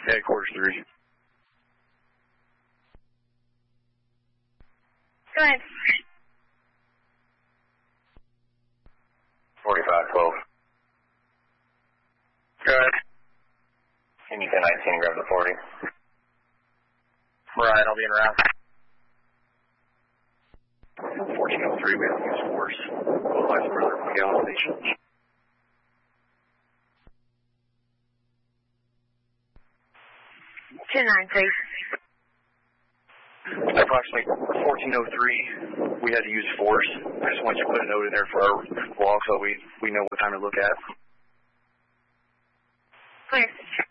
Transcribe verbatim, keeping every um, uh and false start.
Headquarters three. Go ahead. forty-five twelve. Go ahead. Can you ten nineteen grab the forty? Right, I'll be in route. fourteen oh three, we have to use force. Otherwise, further from gas station. two nine three. Approximately fourteen oh three, we had to use force. I just want you to put a note in there for our log so we, we know what time to look at. Clear.